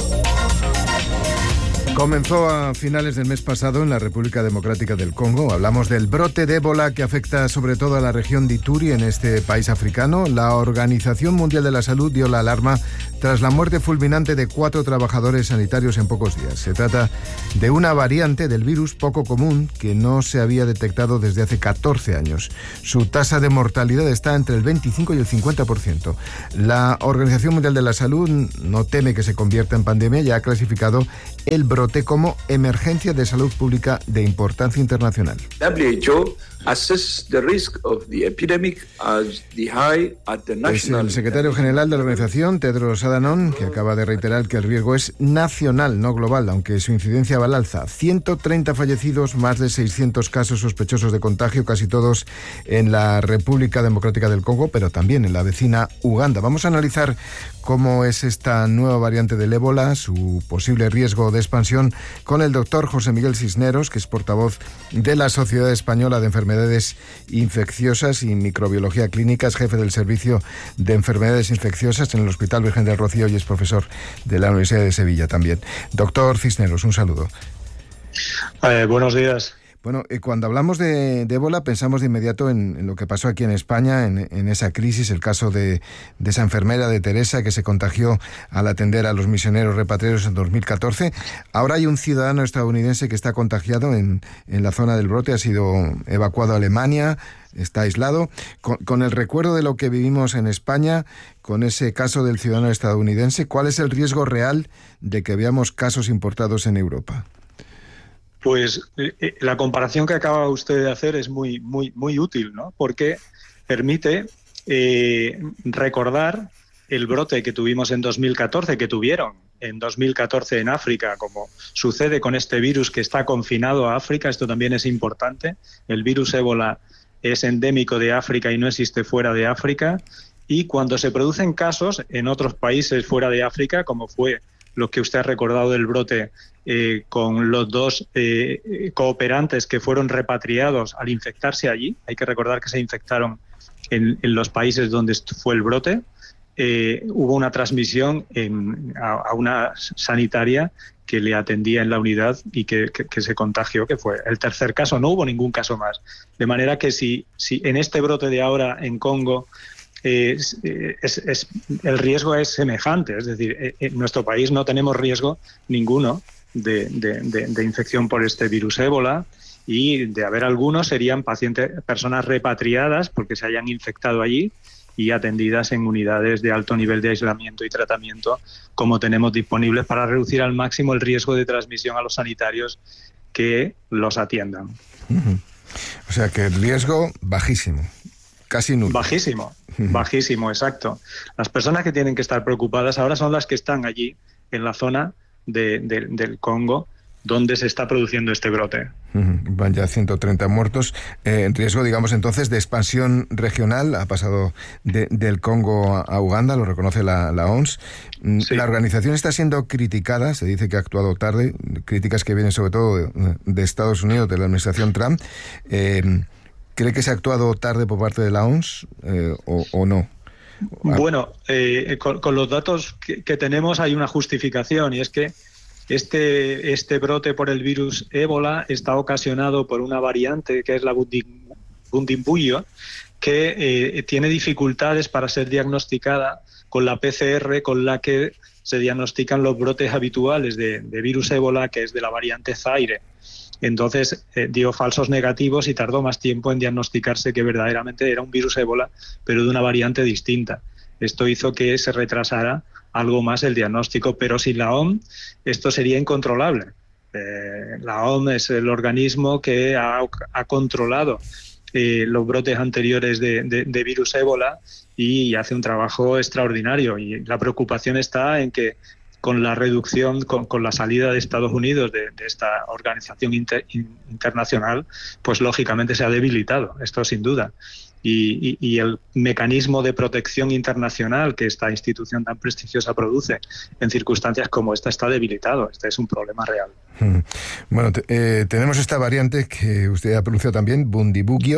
Comenzó a finales del mes pasado en la República Democrática del Congo. Hablamos del brote de ébola que afecta sobre todo a la región de Ituri, en este país africano. La Organización Mundial de la Salud dio la alarma tras la muerte fulminante de 4 trabajadores sanitarios en pocos días. Se trata de una variante del virus poco común que no se había detectado desde hace 14 años. Su tasa de mortalidad está entre el 25 y el 50%. La Organización Mundial de la Salud no teme que se convierta en pandemia y ha clasificado el brote como emergencia de salud pública de importancia internacional. WHO assesses the risk of the epidemic as the high at the national. Es el secretario general de la organización, Tedros Adhanom, que acaba de reiterar que el riesgo es nacional, no global, aunque su incidencia va al alza. 130 fallecidos, más de 600 casos sospechosos de contagio, casi todos en la República Democrática del Congo, pero también en la vecina Uganda. Vamos a analizar cómo es esta nueva variante del ébola, su posible riesgo de expansión, con el doctor José Miguel Cisneros, que es portavoz de la Sociedad Española de Enfermedades Infecciosas y Microbiología Clínica, es jefe del Servicio de Enfermedades Infecciosas en el Hospital Virgen del Rocío y es profesor de la Universidad de Sevilla también. Doctor Cisneros, un saludo. Buenos días. Bueno, cuando hablamos de ébola pensamos de inmediato en lo que pasó aquí en España, en esa crisis, el caso de esa enfermera, de Teresa, que se contagió al atender a los misioneros repatriados en 2014. Ahora hay un ciudadano estadounidense que está contagiado en la zona del brote, ha sido evacuado a Alemania, está aislado. Con el recuerdo de lo que vivimos en España, con ese caso del ciudadano estadounidense, ¿cuál es el riesgo real de que veamos casos importados en Europa? Pues la comparación que acaba usted de hacer es muy útil, ¿no? Porque permite recordar el brote que tuvimos en 2014, que tuvieron en 2014 en África, como sucede con este virus que está confinado a África. Esto también es importante. El virus ébola es endémico de África y no existe fuera de África. Y cuando se producen casos en otros países fuera de África, como fue lo que usted ha recordado del brote con los 2 cooperantes que fueron repatriados al infectarse allí. Hay que recordar que se infectaron en los países donde fue el brote. Hubo una transmisión a una sanitaria que le atendía en la unidad y que se contagió, que fue el tercer caso. No hubo ningún caso más. De manera que si en este brote de ahora en Congo el riesgo es semejante, es decir, en nuestro país no tenemos riesgo ninguno de infección por este virus ébola, y de haber algunos serían personas repatriadas porque se hayan infectado allí y atendidas en unidades de alto nivel de aislamiento y tratamiento, como tenemos disponibles, para reducir al máximo el riesgo de transmisión a los sanitarios que los atiendan. O sea que el riesgo bajísimo, casi nulo. Bajísimo, exacto. Las personas que tienen que estar preocupadas ahora son las que están allí, en la zona del Congo, donde se está produciendo este brote. Van ya 130 muertos. En riesgo, digamos, entonces, de expansión regional. Ha pasado del Congo a Uganda, lo reconoce la OMS. Sí. La organización está siendo criticada, se dice que ha actuado tarde, críticas que vienen sobre todo de Estados Unidos, de la administración Trump. ¿Cree que se ha actuado tarde por parte de la OMS o no? Bueno, con los datos que tenemos hay una justificación, y es que este brote por el virus ébola está ocasionado por una variante que es la Bundibugyo, que tiene dificultades para ser diagnosticada con la PCR con la que se diagnostican los brotes habituales de virus ébola, que es de la variante Zaire. Entonces dio falsos negativos y tardó más tiempo en diagnosticarse que verdaderamente era un virus ébola, pero de una variante distinta. Esto hizo que se retrasara algo más el diagnóstico, pero sin la OMS esto sería incontrolable. La OMS es el organismo que ha controlado los brotes anteriores de virus ébola y hace un trabajo extraordinario, y la preocupación está en que con la reducción, con la salida de Estados Unidos de esta organización internacional, pues lógicamente se ha debilitado, esto sin duda. Y el mecanismo de protección internacional que esta institución tan prestigiosa produce en circunstancias como esta está debilitado. Este es un problema real. Bueno, tenemos esta variante que usted ha pronunciado también, Bundibugyo.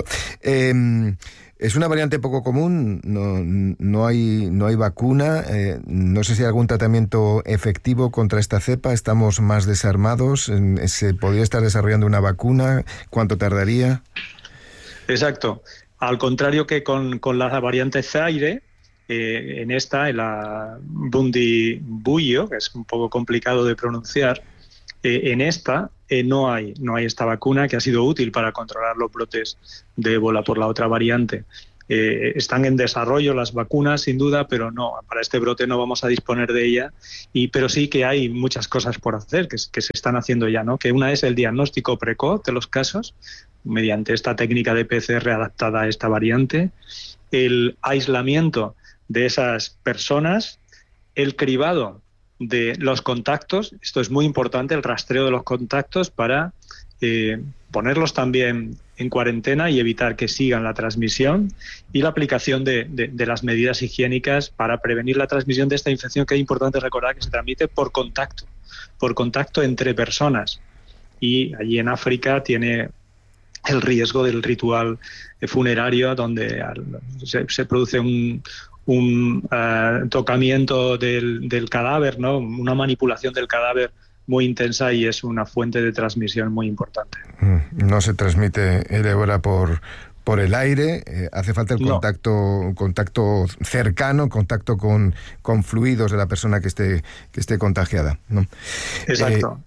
Es una variante poco común, no hay vacuna, no sé si hay algún tratamiento efectivo contra esta cepa, estamos más desarmados, ¿se podría estar desarrollando una vacuna? ¿Cuánto tardaría? Exacto. Al contrario que con la variante Zaire, en la Bundibugyo, que es un poco complicado de pronunciar, en esta no hay esta vacuna que ha sido útil para controlar los brotes de ébola por la otra variante. Están en desarrollo las vacunas, sin duda, pero no, para este brote no vamos a disponer de ella, pero sí que hay muchas cosas por hacer que se están haciendo ya, ¿no? Que una es el diagnóstico precoz de los casos, mediante esta técnica de PCR adaptada a esta variante, el aislamiento de esas personas, el cribado de los contactos, esto es muy importante, el rastreo de los contactos para ponerlos también en cuarentena y evitar que sigan la transmisión, y la aplicación de las medidas higiénicas para prevenir la transmisión de esta infección, que es importante recordar que se transmite por contacto entre personas, y allí en África tiene el riesgo del ritual funerario donde se produce un tocamiento del cadáver, ¿no? Una manipulación del cadáver muy intensa, y es una fuente de transmisión muy importante. No se transmite el ébola por el aire, hace falta el contacto cercano, contacto con fluidos de la persona que esté contagiada, ¿no? Exacto.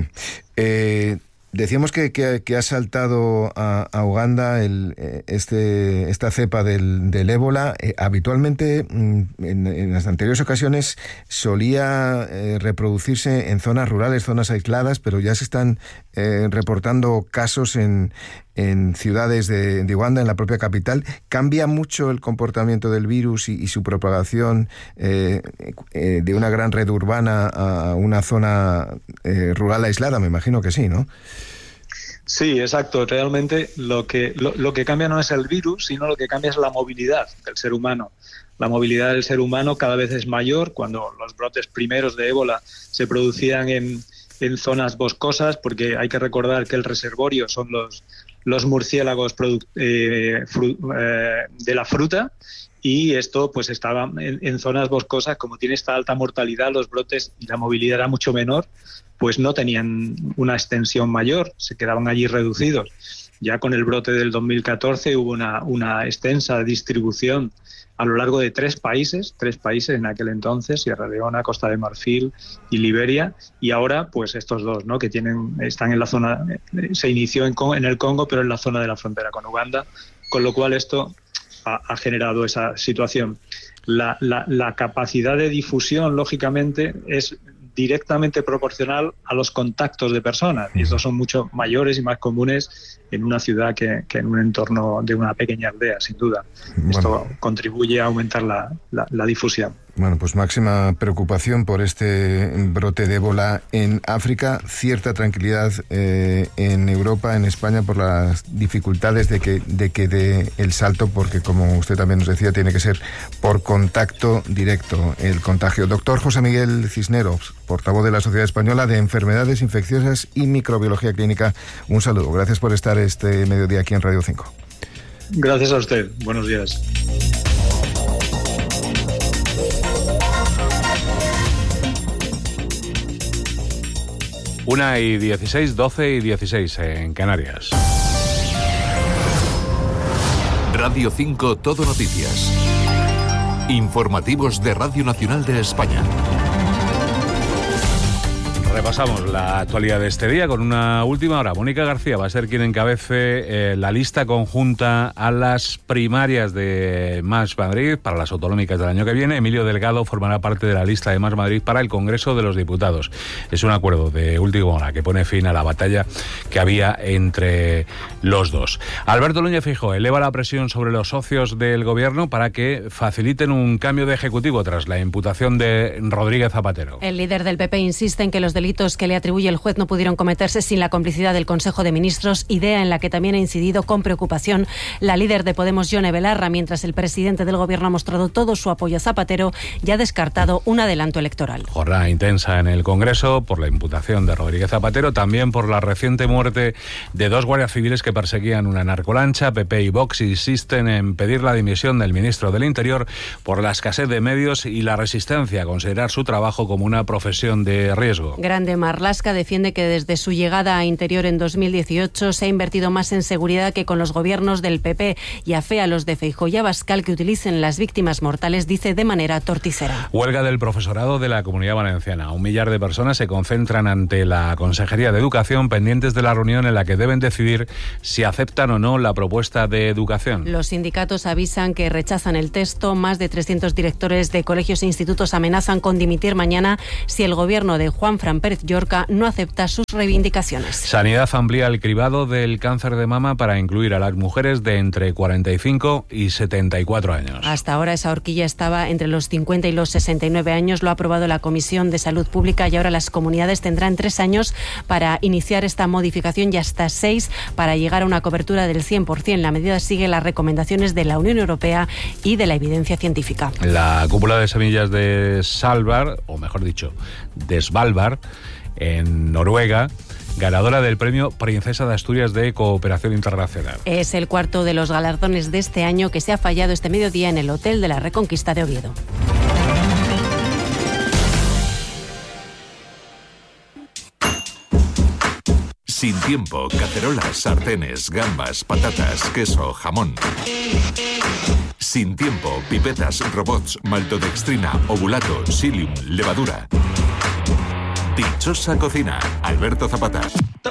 Decíamos que ha saltado a Uganda esta cepa del ébola. Habitualmente, en las anteriores ocasiones, solía reproducirse en zonas rurales, zonas aisladas, pero ya se están reportando casos en ciudades de Uganda, en la propia capital. ¿Cambia mucho el comportamiento del virus y su propagación de una gran red urbana a una zona rural aislada? Me imagino que sí, ¿no? Sí, exacto. Realmente lo que cambia no es el virus, sino lo que cambia es la movilidad del ser humano. la movilidad del ser humano cada vez es mayor. Cuando los brotes primeros de ébola se producían en zonas boscosas, porque hay que recordar que el reservorio son los murciélagos de la fruta, y esto pues estaba en zonas boscosas. Como tiene esta alta mortalidad, los brotes y la movilidad era mucho menor, pues no tenían una extensión mayor, se quedaban allí reducidos. Ya con el brote del 2014 hubo una extensa distribución a lo largo de tres países en aquel entonces: Sierra Leona, Costa de Marfil y Liberia, y ahora pues estos dos, ¿no?, que están en la zona, se inició en el Congo, pero en la zona de la frontera con Uganda, con lo cual esto ha generado esa situación. La capacidad de difusión, lógicamente, es directamente proporcional a los contactos de personas, y estos son mucho mayores y más comunes en una ciudad que en un entorno de una pequeña aldea, sin duda. Bueno, esto contribuye a aumentar la difusión. Bueno, pues máxima preocupación por este brote de ébola en África, cierta tranquilidad en Europa, en España, por las dificultades de que dé el salto, porque, como usted también nos decía, tiene que ser por contacto directo el contagio. Doctor José Miguel Cisneros, portavoz de la Sociedad Española de Enfermedades Infecciosas y Microbiología Clínica, un saludo. Gracias por estar este mediodía aquí en Radio 5. Gracias a usted. Buenos días. Una y 16, 12 y 16 en Canarias. Radio 5 Todo Noticias. Informativos de Radio Nacional de España. Repasamos la actualidad de este día con una última hora. Mónica García va a ser quien encabece la lista conjunta a las primarias de Más Madrid para las autonómicas del año que viene. Emilio Delgado formará parte de la lista de Más Madrid para el Congreso de los Diputados. Es un acuerdo de última hora que pone fin a la batalla que había entre los dos. Alberto Núñez Feijóo eleva la presión sobre los socios del gobierno para que faciliten un cambio de ejecutivo tras la imputación de Rodríguez Zapatero. El líder del PP insiste en que los delitos que le atribuye el juez no pudieron cometerse sin la complicidad del Consejo de Ministros, idea en la que también ha incidido con preocupación la líder de Podemos, Yone Belarra, mientras el presidente del Gobierno ha mostrado todo su apoyo a Zapatero y ha descartado un adelanto electoral. Jornada intensa en el Congreso por la imputación de Rodríguez Zapatero, también por la reciente muerte de dos guardias civiles que perseguían una narcolancha. PP y Vox insisten en pedir la dimisión del ministro del Interior por la escasez de medios y la resistencia a considerar su trabajo como una profesión de riesgo. Grande Marlaska defiende que desde su llegada a Interior en 2018 se ha invertido más en seguridad que con los gobiernos del PP y afea a los de Feijóo y Abascal que utilicen las víctimas mortales, dice, de manera torticera. Huelga del profesorado de la Comunidad Valenciana. 1 millar de personas se concentran ante la Consejería de Educación pendientes de la reunión en la que deben decidir si aceptan o no la propuesta de educación. Los sindicatos avisan que rechazan el texto. Más de 300 directores de colegios e institutos amenazan con dimitir mañana si el gobierno de Juanfran Pérez Llorca no acepta sus reivindicaciones. Sanidad amplía el cribado del cáncer de mama para incluir a las mujeres de entre 45 y 74 años. Hasta ahora esa horquilla estaba entre los 50 y los 69 años. Lo ha aprobado la Comisión de Salud Pública y ahora las comunidades tendrán 3 años para iniciar esta modificación y hasta 6 para llegar a una cobertura del 100%. La medida sigue las recomendaciones de la Unión Europea y de la evidencia científica. La cúpula de semillas de Svalbard, o mejor dicho, de Svalbard, en Noruega, ganadora del premio Princesa de Asturias de Cooperación Internacional. Es el cuarto de los galardones de este año que se ha fallado este mediodía en el Hotel de la Reconquista de Oviedo. Sin tiempo, cacerolas, sartenes, gambas, patatas, queso, jamón. Sin tiempo, pipetas, robots, maltodextrina, ovulato, psyllium, levadura. Dichosa cocina, Alberto Zapata.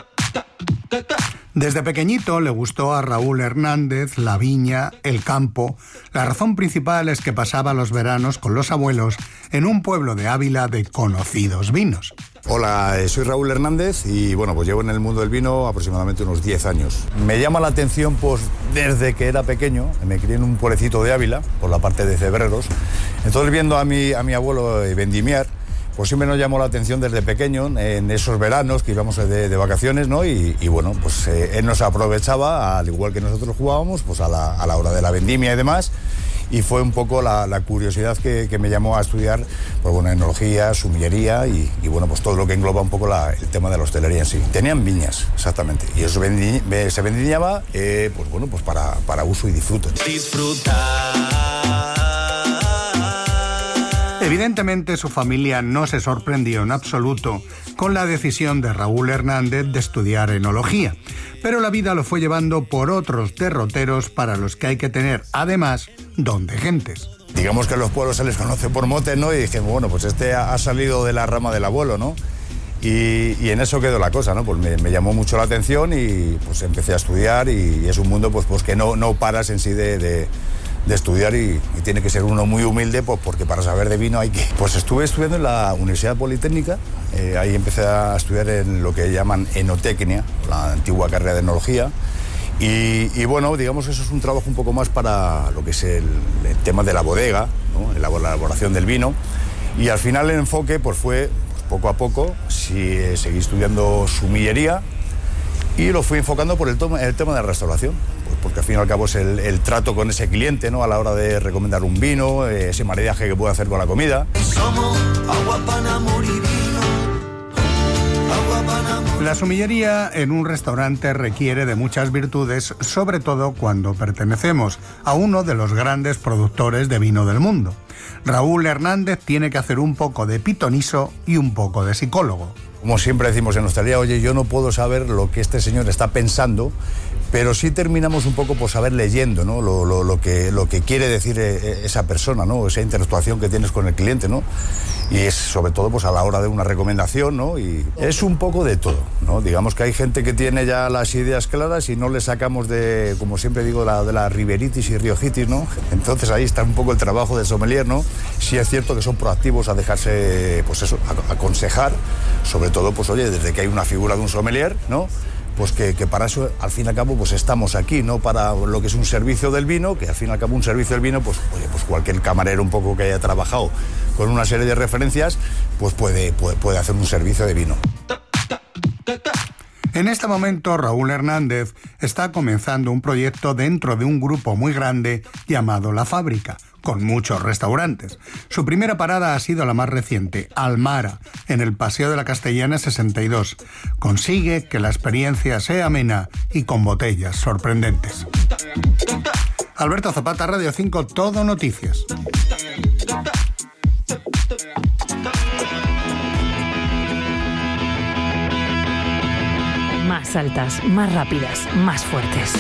Desde pequeñito le gustó a Raúl Hernández la viña, el campo. La razón principal es que pasaba los veranos con los abuelos en un pueblo de Ávila de conocidos vinos. Hola, soy Raúl Hernández y bueno, pues llevo en el mundo del vino aproximadamente unos 10 años. Me llama la atención pues desde que era pequeño, me crié en un pueblecito de Ávila, por la parte de Cebreros. Entonces viendo a mi abuelo vendimiar, pues siempre nos llamó la atención desde pequeño, en esos veranos que íbamos de vacaciones, ¿no? Y bueno, pues él nos aprovechaba, al igual que nosotros jugábamos, pues a la hora de la vendimia y demás. y fue un poco la curiosidad que me llamó a estudiar, pues bueno, enología, sumillería y bueno, pues todo lo que engloba un poco el tema de la hostelería en sí. Tenían viñas, exactamente, y eso se vendimiaba, pues bueno, pues para uso y disfrute. Evidentemente su familia no se sorprendió en absoluto con la decisión de Raúl Hernández de estudiar enología, pero la vida lo fue llevando por otros derroteros para los que hay que tener, además, don de gentes. Digamos que a los pueblos se les conoce por motes, ¿no? Y dije, bueno, pues este ha salido de la rama del abuelo, ¿no? Y en eso quedó la cosa, ¿no? Pues me llamó mucho la atención y pues empecé a estudiar y es un mundo pues que no paras en sí de estudiar y tiene que ser uno muy humilde, pues porque para saber de vino hay que... Pues estuve estudiando en la Universidad Politécnica, ahí empecé a estudiar en lo que llaman enotecnia, la antigua carrera de enología, y bueno, digamos que eso es un trabajo un poco más para lo que es el tema de la bodega, ¿no? La elaboración del vino, y al final el enfoque pues fue poco a poco, seguí estudiando sumillería y lo fui enfocando por el tema de la restauración. Porque al fin y al cabo es el trato con ese cliente, ¿no? A la hora de recomendar un vino, ese maridaje que puede hacer con la comida. La sumillería en un restaurante requiere de muchas virtudes, sobre todo cuando pertenecemos a uno de los grandes productores de vino del mundo. Raúl Hernández tiene que hacer un poco de pitoniso y un poco de psicólogo. Como siempre decimos en hostelería, oye, yo no puedo saber lo que este señor está pensando, pero sí terminamos un poco por saber leyendo, ¿no? Lo que quiere decir esa persona, ¿no? Esa interactuación que tienes con el cliente, ¿no? Y es sobre todo pues a la hora de una recomendación, ¿no? Y es un poco de todo, ¿no? Digamos que hay gente que tiene ya las ideas claras y no le sacamos de, como siempre digo, de la riberitis y riojitis, ¿no? Entonces ahí está un poco el trabajo del sommelier, ¿no? Sí es cierto que son proactivos a dejarse, pues eso, a aconsejar, sobre todo, pues oye, desde que hay una figura de un sommelier, ¿no? Pues que para eso, al fin y al cabo, pues estamos aquí, ¿no? Para lo que es un servicio del vino, que al fin y al cabo un servicio del vino, pues oye, pues cualquier camarero un poco que haya trabajado con una serie de referencias, pues puede hacer un servicio de vino. En este momento, Raúl Hernández está comenzando un proyecto dentro de un grupo muy grande llamado La Fábrica, con muchos restaurantes. Su primera parada ha sido la más reciente, Almara, en el Paseo de la Castellana 62. Consigue que la experiencia sea amena y con botellas sorprendentes. Alberto Zapata, Radio 5, Todo Noticias. Más altas, más rápidas, más fuertes.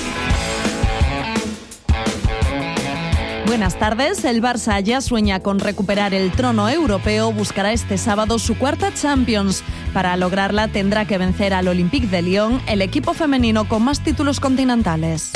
Buenas tardes. El Barça ya sueña con recuperar el trono europeo. Buscará este sábado su cuarta Champions. Para lograrla tendrá que vencer al Olympique de Lyon, el equipo femenino con más títulos continentales.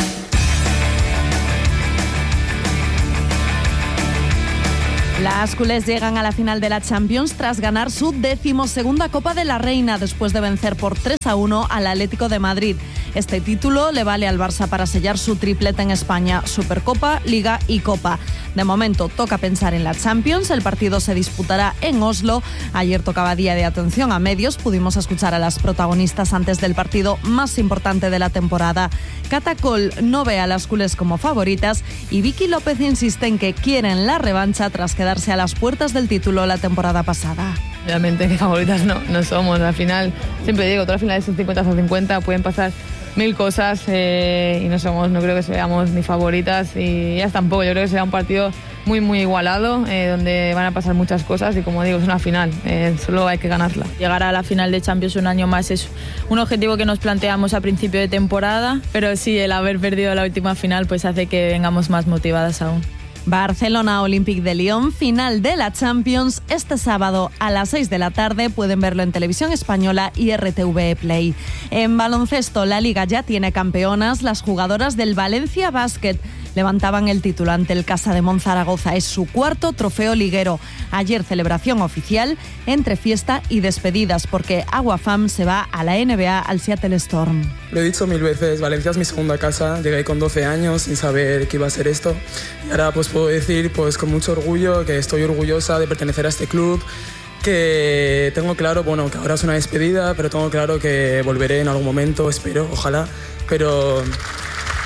Las culés llegan a la final de la Champions tras ganar su 12ª Copa de la Reina después de vencer por 3-1 al Atlético de Madrid. Este título le vale al Barça para sellar su tripleta en España, Supercopa, Liga y Copa. De momento toca pensar en la Champions, el partido se disputará en Oslo. Ayer tocaba día de atención a medios, pudimos escuchar a las protagonistas antes del partido más importante de la temporada. Cata Coll no ve a las culés como favoritas y Vicky López insiste en que quieren la revancha tras quedarse a las puertas del título la temporada pasada. Realmente que favoritas no somos. Al final, siempre digo, todas las finales son 50-50, pueden pasar mil cosas y no creo que seamos ni favoritas y ellas tampoco. Yo creo que será un partido muy muy igualado, donde van a pasar muchas cosas y como digo, es una final, solo hay que ganarla. Llegar a la final de Champions un año más es un objetivo que nos planteamos a principio de temporada, pero sí, el haber perdido la última final pues hace que vengamos más motivadas aún. Barcelona Olympique de Lyon, final de la Champions, este sábado a las 6 de la tarde. Pueden verlo en Televisión Española y RTV Play. En baloncesto, la Liga ya tiene campeonas. Las jugadoras del Valencia Basket levantaban el título ante el Casa de Monzaragoza. Es su cuarto trofeo liguero. Ayer celebración oficial entre fiesta y despedidas porque Aguafam se va a la NBA al Seattle Storm. Lo he dicho 1000 veces, Valencia es mi segunda casa. Llegué con 12 años sin saber que iba a ser esto. Y ahora pues puedo decir pues con mucho orgullo que estoy orgullosa de pertenecer a este club, que tengo claro, bueno, que ahora es una despedida, pero tengo claro que volveré en algún momento, espero, ojalá, pero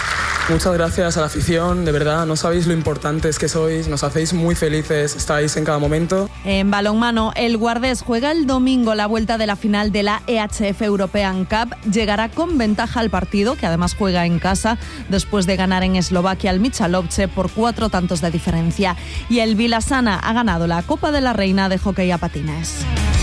Muchas gracias a la afición, de verdad, no sabéis lo importantes que sois, nos hacéis muy felices, estáis en cada momento. En balonmano, el Guardés juega el domingo la vuelta de la final de la EHF European Cup. Llegará con ventaja al partido, que además juega en casa, después de ganar en Eslovaquia al Michalovce por 4 tantos de diferencia. Y el Vilassana ha ganado la Copa de la Reina de hockey a patines.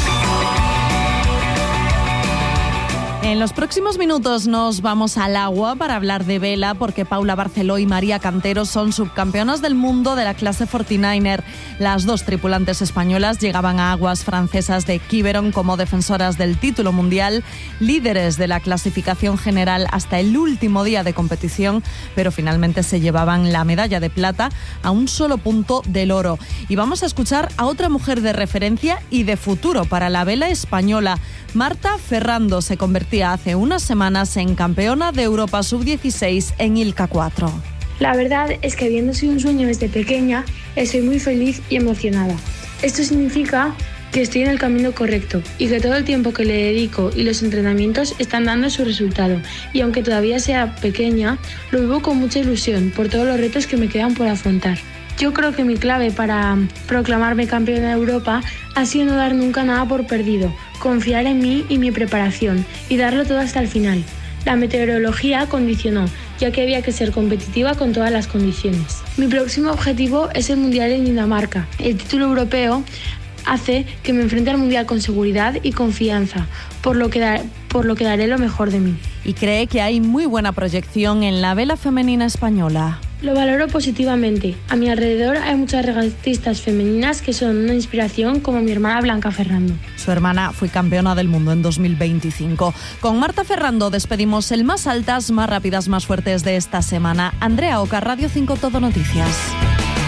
En los próximos minutos nos vamos al agua para hablar de vela, porque Paula Barceló y María Cantero son subcampeonas del mundo de la clase 49er. Las dos tripulantes españolas llegaban a aguas francesas de Quiberon como defensoras del título mundial, líderes de la clasificación general hasta el último día de competición, pero finalmente se llevaban la medalla de plata a un solo punto del oro. Y vamos a escuchar a otra mujer de referencia y de futuro para la vela española. Marta Ferrando se convertía hace unas semanas en campeona de Europa Sub-16 en Ilka 4. La verdad es que habiendo sido un sueño desde pequeña, estoy muy feliz y emocionada. Esto significa que estoy en el camino correcto y que todo el tiempo que le dedico y los entrenamientos están dando su resultado. Y aunque todavía sea pequeña, lo vivo con mucha ilusión por todos los retos que me quedan por afrontar. Yo creo que mi clave para proclamarme campeona de Europa ha sido no dar nunca nada por perdido, confiar en mí y mi preparación y darlo todo hasta el final. La meteorología condicionó, ya que había que ser competitiva con todas las condiciones. Mi próximo objetivo es el Mundial en Dinamarca. El título europeo hace que me enfrente al Mundial con seguridad y confianza, por lo que daré lo mejor de mí. Y cree que hay muy buena proyección en la vela femenina española. Lo valoro positivamente. A mi alrededor hay muchas regatistas femeninas que son una inspiración, como mi hermana Blanca Ferrando. Su hermana fue campeona del mundo en 2025. Con Marta Ferrando despedimos el más altas, más rápidas, más fuertes de esta semana. Andrea Oca, Radio 5 Todo Noticias.